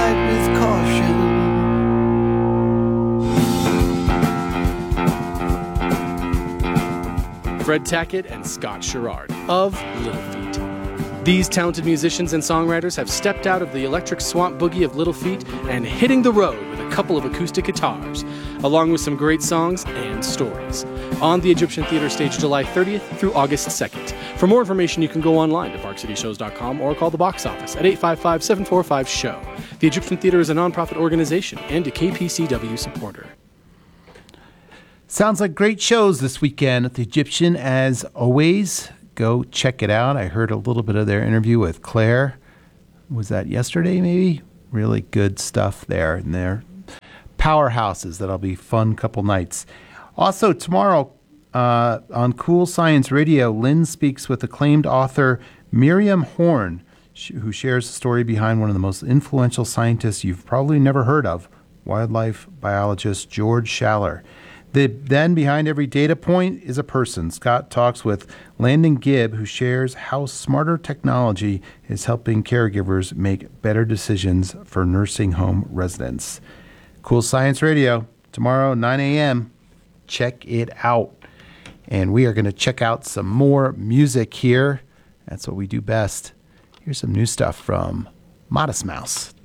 ride with caution. Fred Tackett and Scott Sherrard of Little Feat. These talented musicians and songwriters have stepped out of the electric swamp boogie of Little Feat and hitting the road with a couple of acoustic guitars, along with some great songs and stories, on the Egyptian Theater stage July 30th through August 2nd. For more information, you can go online to parkcityshows.com or call the box office at 855-745-SHOW. The Egyptian Theater is a nonprofit organization and a KPCW supporter. Sounds like great shows this weekend at the Egyptian, as always. Go check it out. I heard a little bit of their interview with Claire. Was that yesterday, maybe? Really good stuff there. And they're powerhouses. That'll be fun couple nights. Also, tomorrow on Cool Science Radio, Lynn speaks with acclaimed author Miriam Horn, who shares the story behind one of the most influential scientists you've probably never heard of, wildlife biologist George Schaller. Then behind every data point is a person. Scott talks with Landon Gibb, who shares how smarter technology is helping caregivers make better decisions for nursing home residents. Cool Science Radio, tomorrow, 9 a.m. Check it out. And we are going to check out some more music here. That's what we do best. Here's some new stuff from Modest Mouse.